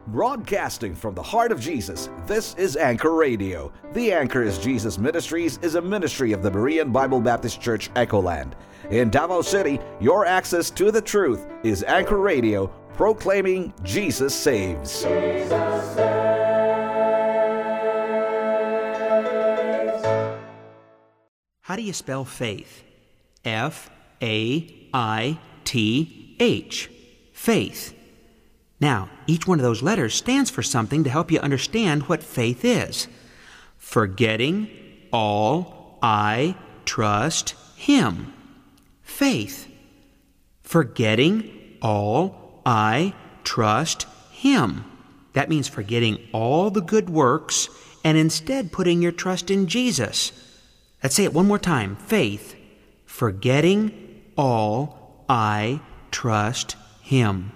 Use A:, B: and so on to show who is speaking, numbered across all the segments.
A: Broadcasting from the heart of Jesus, this is Anchor Radio. The Anchor is Jesus Ministries is a ministry of the Berean Bible Baptist Church, Echoland. In Davao City, your access to the truth is Anchor Radio, proclaiming Jesus saves.
B: Jesus saves.
C: How do you spell faith? F-A-I-T-H. Faith. Now, each one of those letters stands for something to help you understand what faith is. Forgetting all I trust Him. Faith. Forgetting all I trust Him. That means forgetting all the good works and instead putting your trust in Jesus. Let's say it one more time. Faith. Forgetting all I trust Him.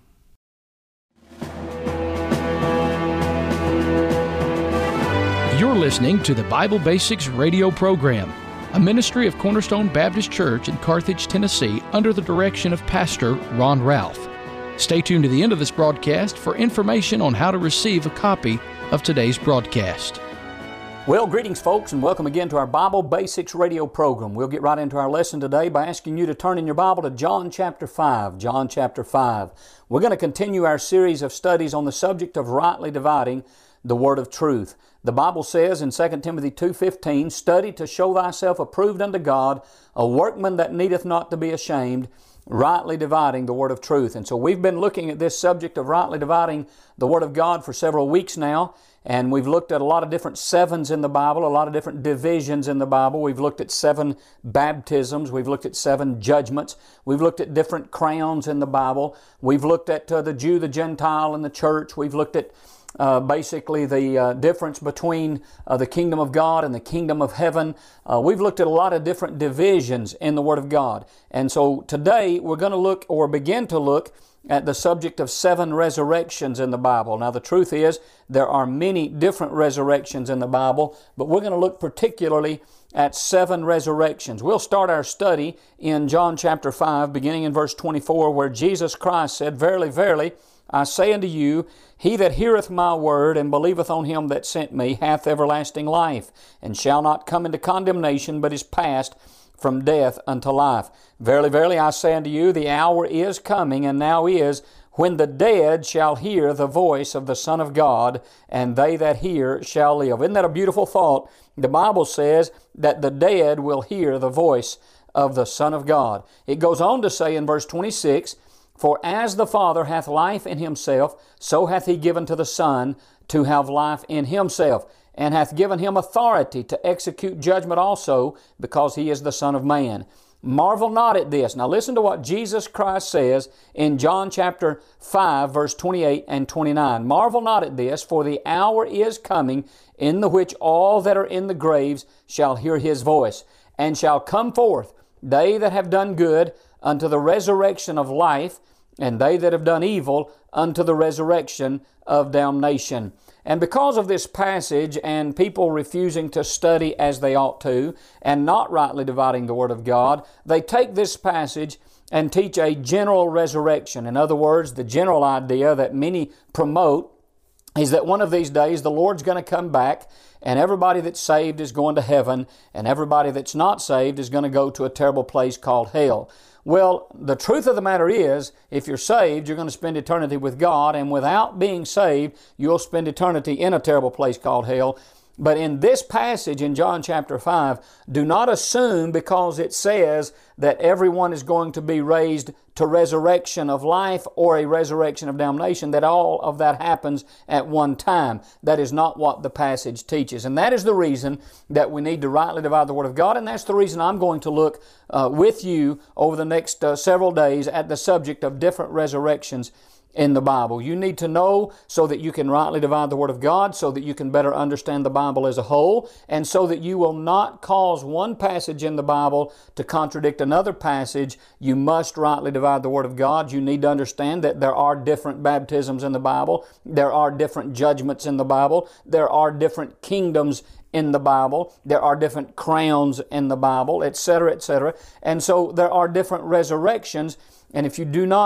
D: You're listening to the Bible Basics radio program, a ministry of Cornerstone Baptist Church in Carthage, Tennessee, under the direction of Pastor Ron Ralph. Stay tuned to the end of this broadcast for information on how to receive a copy of today's broadcast.
E: Well, greetings, folks, and welcome again to our Bible Basics radio program. We'll get right into our lesson today by asking you to turn in your Bible to John chapter 5. John chapter 5. We're going to continue our series of studies on the subject of rightly dividing the word of truth. The Bible says in 2 Timothy 2:15, "Study to show thyself approved unto God, a workman that needeth not to be ashamed, rightly dividing the word of truth." And so we've been looking at this subject of rightly dividing the word of God for several weeks now, and we've looked at a lot of different sevens in the Bible, a lot of different divisions in the Bible. We've looked at 7 baptisms. We've looked at 7 judgments. We've looked at different crowns in the Bible. We've looked at the Jew, the Gentile, and the church. We've looked at basically the difference between the kingdom of God and the kingdom of heaven. We've looked at a lot of different divisions in the Word of God. And so today we're going to look, or begin to look, at the subject of 7 resurrections in the Bible. Now the truth is there are many different resurrections in the Bible, but we're going to look particularly at 7 resurrections. We'll start our study in John chapter 5, beginning in verse 24, where Jesus Christ said, "Verily, verily, I say unto you, he that heareth my word and believeth on him that sent me hath everlasting life, and shall not come into condemnation, but is passed from death unto life. Verily, verily, I say unto you, the hour is coming, and now is, when the dead shall hear the voice of the Son of God, and they that hear shall live." Isn't that a beautiful thought? The Bible says that the dead will hear the voice of the Son of God. It goes on to say in verse 26, "For as the Father hath life in Himself, so hath He given to the Son to have life in Himself, and hath given Him authority to execute judgment also, because He is the Son of Man. Marvel not at this." Now listen to what Jesus Christ says in John chapter 5, verse 28 and 29. "Marvel not at this, for the hour is coming, in the which all that are in the graves shall hear His voice, and shall come forth, they that have done good unto the resurrection of life, and they that have done evil unto the resurrection of damnation." And because of this passage and people refusing to study as they ought to and not rightly dividing the Word of God, they take this passage and teach a general resurrection. In other words, the general idea that many promote is that one of these days the Lord's going to come back, and everybody that's saved is going to heaven, and everybody that's not saved is going to go to a terrible place called hell. Well, the truth of the matter is, if you're saved, you're going to spend eternity with God, and without being saved, you'll spend eternity in a terrible place called hell. But in this passage in John chapter 5, do not assume because it says that everyone is going to be raised to resurrection of life or a resurrection of damnation, that all of that happens at one time. That is not what the passage teaches. And that is the reason that we need to rightly divide the Word of God, and that's the reason I'm going to look with you over the next several days at the subject of different resurrections in the Bible. You need to know so that you can rightly divide the Word of God, so that you can better understand the Bible as a whole, and so that you will not cause one passage in the Bible to contradict another passage. You must rightly divide the Word of God. You need to understand that there are different baptisms in the Bible. There are different judgments in the Bible. There are different kingdoms in the Bible. There are different crowns in the Bible, etc., etc. And so there are different resurrections, and if you do not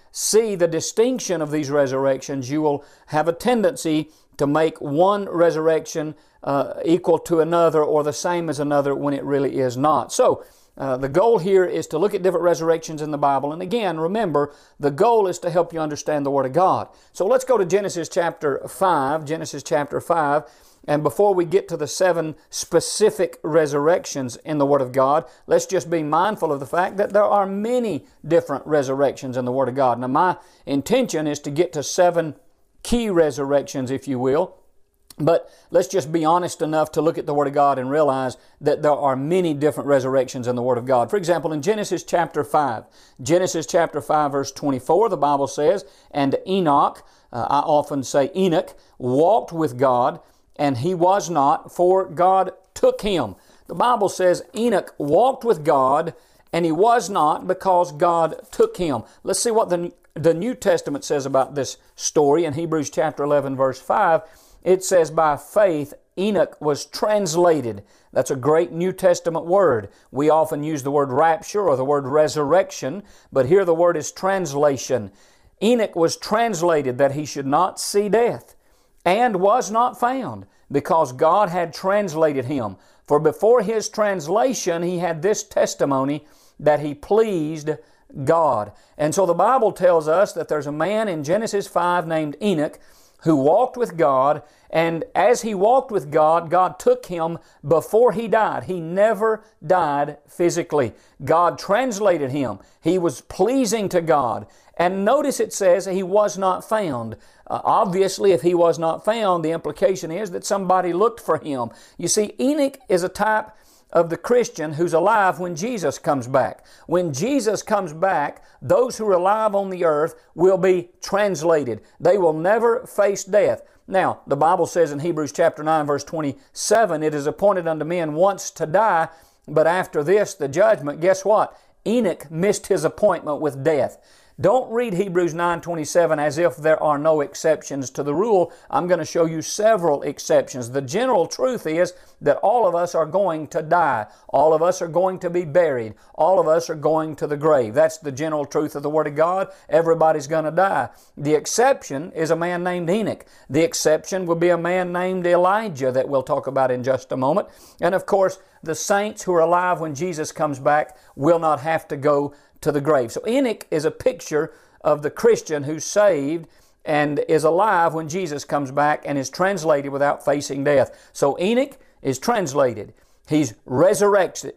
E: see the distinction of these resurrections, you will have a tendency to make one resurrection equal to another or the same as another when it really is not. So, the goal here is to look at different resurrections in the Bible. And again, remember, the goal is to help you understand the Word of God. So let's go to Genesis chapter 5. Genesis chapter 5. And before we get to the 7 specific resurrections in the Word of God, let's just be mindful of the fact that there are many different resurrections in the Word of God. Now, my intention is to get to 7 key resurrections, if you will. But let's just be honest enough to look at the Word of God and realize that there are many different resurrections in the Word of God. For example, in Genesis chapter 5, Genesis chapter 5 verse 24, the Bible says, "And Enoch," I often say Enoch, "walked with God, and he was not, for God took him." The Bible says Enoch walked with God, and he was not because God took him. Let's see what the New Testament says about this story in Hebrews chapter 11 verse 5. It says, "By faith Enoch was translated." That's a great New Testament word. We often use the word rapture or the word resurrection, but here the word is translation. Enoch was translated that he should not see death, and was not found, because God had translated him. For before his translation he had this testimony, that he pleased God. And so the Bible tells us that there's a man in Genesis 5 named Enoch who walked with God, and as he walked with God, God took him before he died. He never died physically. God translated him. He was pleasing to God. And notice it says he was not found. Obviously, if he was not found, the implication is that somebody looked for him. You see, Enoch is a type of the Christian who's alive when Jesus comes back. When Jesus comes back, those who are alive on the earth will be translated. They will never face death. Now, the Bible says in Hebrews chapter 9 verse 27, "It is appointed unto men once to die, but after this the judgment." Guess what? Enoch missed his appointment with death. Don't read Hebrews 9:27 as if there are no exceptions to the rule. I'm going to show you several exceptions. The general truth is that all of us are going to die. All of us are going to be buried. All of us are going to the grave. That's the general truth of the Word of God. Everybody's going to die. The exception is a man named Enoch. The exception would be a man named Elijah that we'll talk about in just a moment. And of course, the saints who are alive when Jesus comes back will not have to go to the grave. So Enoch is a picture of the Christian who's saved and is alive when Jesus comes back and is translated without facing death. So Enoch is translated. He's resurrected.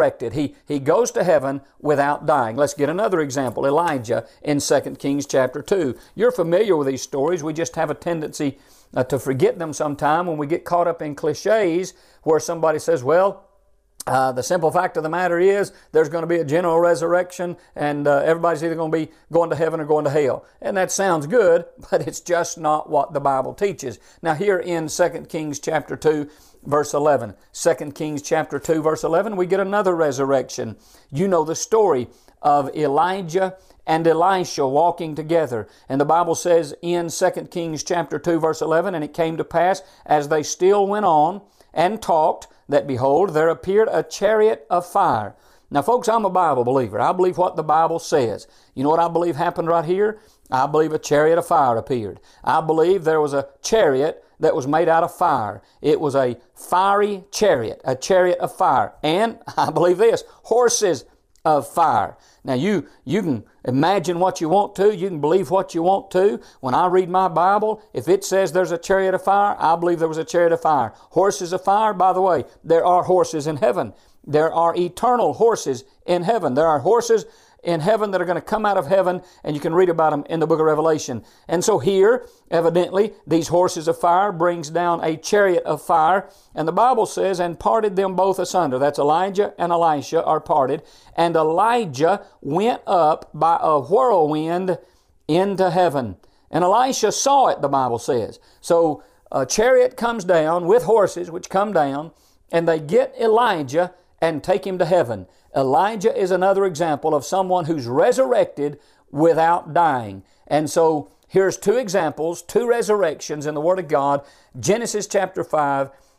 E: He goes to heaven without dying. Let's get another example. Elijah in 2 Kings chapter 2. You're familiar with these stories. We just have a tendency to forget them sometime when we get caught up in cliches where somebody says, well, the simple fact of the matter is there's going to be a general resurrection and everybody's either going to be going to heaven or going to hell. And that sounds good, but it's just not what the Bible teaches. Now here in 2 Kings chapter 2 verse 11, 2 Kings chapter 2 verse 11, we get another resurrection. You know the story of Elijah and Elisha walking together. And the Bible says in 2 Kings chapter 2 verse 11, "And it came to pass as they still went on and talked, that behold, there appeared a chariot of fire." Now folks, I'm a Bible believer. I believe what the Bible says. You know what I believe happened right here? I believe a chariot of fire appeared. I believe there was a chariot that was made out of fire. It was a fiery chariot, a chariot of fire. And I believe this, horses of fire. Now you can imagine what you want to, you can believe what you want to. When I read my Bible, if it says there's a chariot of fire, I believe there was a chariot of fire. Horses of fire, by the way, there are horses in heaven. There are eternal horses in heaven. There are horses in heaven that are going to come out of heaven, and you can read about them in the book of Revelation. And so here, evidently, these horses of fire brings down a chariot of fire, and the Bible says, "And parted them both asunder." That's Elijah and Elisha are parted. "And Elijah went up by a whirlwind into heaven." And Elisha saw it, the Bible says. So a chariot comes down with horses which come down, and they get Elijah and take him to heaven. Elijah is another example of someone who's resurrected without dying. And so here's two examples, two resurrections in the Word of God. Genesis chapter 5,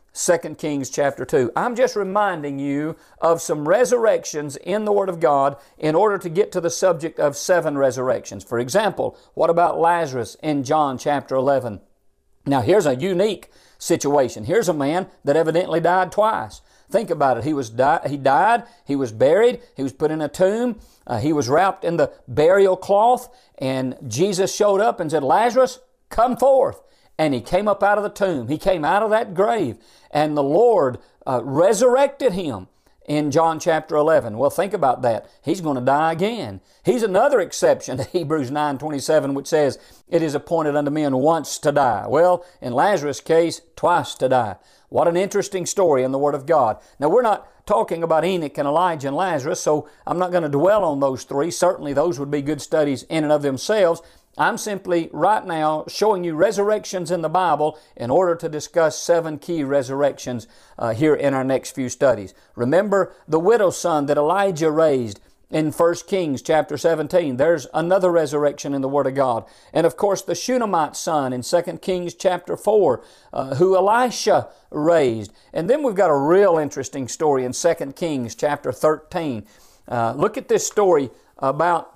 E: 2 Kings chapter 2. I'm just reminding you of some resurrections in the Word of God in order to get to the subject of 7 resurrections. For example, what about Lazarus in John chapter 11? Now here's a unique situation. Here's a man that evidently died twice. Think about it. He died, he was buried, he was put in a tomb, he was wrapped in the burial cloth, and Jesus showed up and said, "Lazarus, come forth." And he came up out of the tomb. He came out of that grave. And the Lord resurrected him in John chapter 11. Well, think about that. He's going to die again. He's another exception to Hebrews 9:27, which says, "It is appointed unto men once to die." Well, in Lazarus' case, twice to die. What an interesting story in the Word of God. Now, we're not talking about Enoch and Elijah and Lazarus, so I'm not going to dwell on those 3. Certainly, those would be good studies in and of themselves. I'm simply right now showing you resurrections in the Bible in order to discuss 7 key resurrections here in our next few studies. Remember the widow's son that Elijah raised in 1 Kings chapter 17. There's another resurrection in the Word of God. And of course the Shunammite son in 2 Kings chapter 4 who Elisha raised. And then we've got a real interesting story in 2 Kings chapter 13. Look at this story about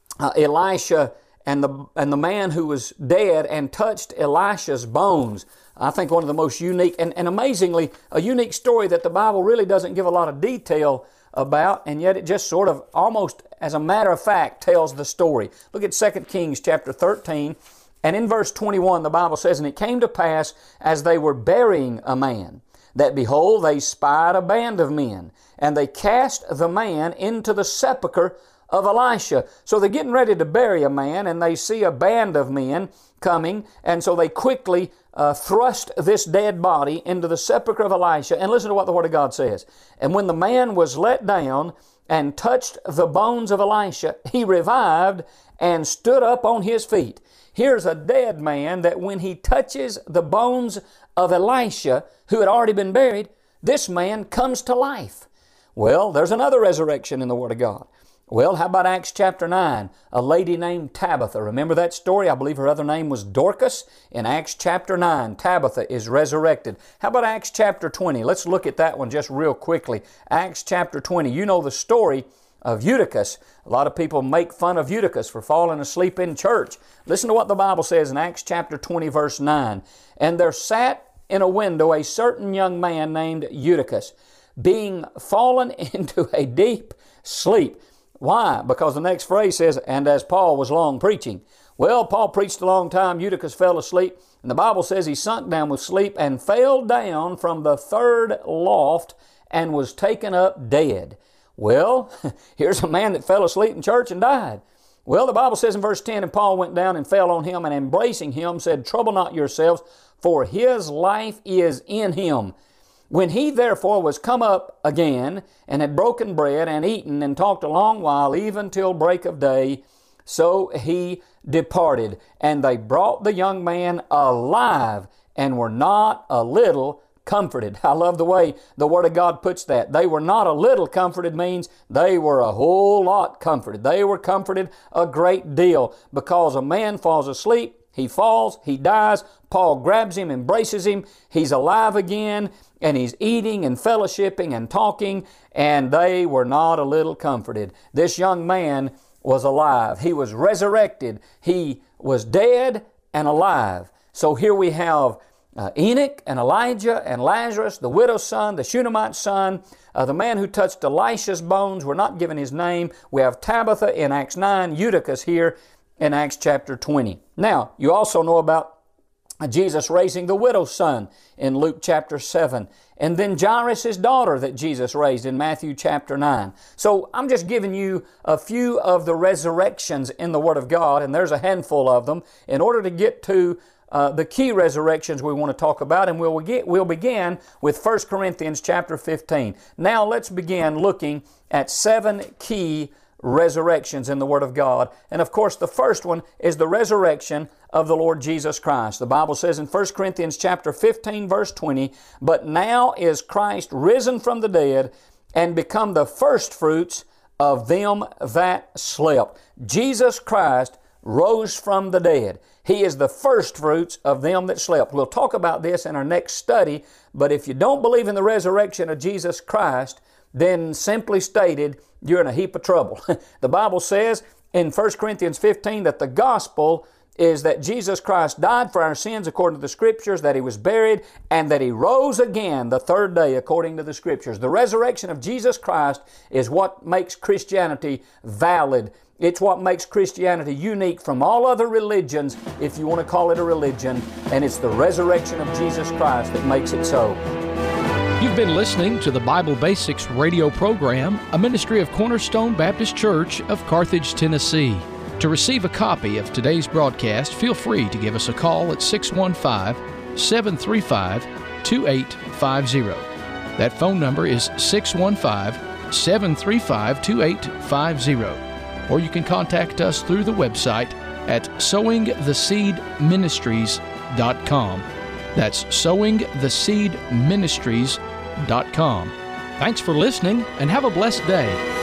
E: Elisha and the man who was dead and touched Elisha's bones. I think one of the most unique and amazingly a unique story that the Bible really doesn't give a lot of detail about, and yet it just sort of almost as a matter of fact tells the story. Look at 2 Kings chapter 13, and in verse 21 the Bible says, "And it came to pass as they were burying a man, that behold, they spied a band of men, and they cast the man into the sepulchre of Elisha." So they're getting ready to bury a man, and they see a band of men coming, and so they quickly thrust this dead body into the sepulchre of Elisha. And listen to what the Word of God says. "And when the man was let down and touched the bones of Elisha, he revived and stood up on his feet." Here's a dead man that when he touches the bones of Elisha, who had already been buried, this man comes to life. Well, there's another resurrection in the Word of God. Well, how about Acts chapter 9? A lady named Tabitha. Remember that story? I believe her other name was Dorcas. In Acts chapter 9, Tabitha is resurrected. How about Acts chapter 20? Let's look at that one just real quickly. Acts chapter 20. You know the story of Eutychus. A lot of people make fun of Eutychus for falling asleep in church. Listen to what the Bible says in Acts chapter 20, verse 9. "And there sat in a window a certain young man named Eutychus, being fallen into a deep sleep." Why? Because the next phrase says, "and as Paul was long preaching." Well, Paul preached a long time. Eutychus fell asleep. And the Bible says he sunk down with sleep and fell down from the 3rd loft and was taken up dead. Well, here's a man that fell asleep in church and died. Well, the Bible says in verse 10, "And Paul went down and fell on him, and embracing him said, Trouble not yourselves, for his life is in him. When he therefore was come up again, and had broken bread, and eaten, and talked a long while, even till break of day, so he departed. And they brought the young man alive, and were not a little comforted." I love the way the Word of God puts that. They were not a little comforted means they were a whole lot comforted. They were comforted a great deal, because a man falls asleep, he falls, he dies, Paul grabs him, embraces him, he's alive again, and he's eating and fellowshipping and talking, and they were not a little comforted. This young man was alive. He was resurrected. He was dead and alive. So here we have Enoch and Elijah and Lazarus, the widow's son, the Shunammite son, the man who touched Elisha's bones. We're not given his name. We have Tabitha in Acts 9, Eutychus here in Acts chapter 20. Now, you also know about Jesus raising the widow's son in Luke chapter 7. And then Jairus' daughter that Jesus raised in Matthew chapter 9. So I'm just giving you a few of the resurrections in the Word of God, and there's a handful of them, in order to get to the key resurrections we want to talk about, and we'll begin with 1 Corinthians chapter 15. Now let's begin looking at 7 key resurrections in the Word of God. And of course the first one is the resurrection of the Lord Jesus Christ. The Bible says in 1 Corinthians chapter 15 verse 20, "But now is Christ risen from the dead and become the firstfruits of them that slept." Jesus Christ rose from the dead. He is the first fruits of them that slept. We'll talk about this in our next study, but if you don't believe in the resurrection of Jesus Christ, then simply stated, you're in a heap of trouble. The Bible says in 1 Corinthians 15 that the gospel is that Jesus Christ died for our sins according to the Scriptures, that He was buried, and that He rose again the third day according to the Scriptures. The resurrection of Jesus Christ is what makes Christianity valid. It's what makes Christianity unique from all other religions, if you want to call it a religion, and it's the resurrection of Jesus Christ that makes it so.
D: You've been listening to the Bible Basics radio program, a ministry of Cornerstone Baptist Church of Carthage, Tennessee. To receive a copy of today's broadcast, feel free to give us a call at 615-735-2850. That phone number is 615-735-2850. Or you can contact us through the website at sowingtheseedministries.com. That's sowingtheseedministries.com. Thanks for listening and have a blessed day.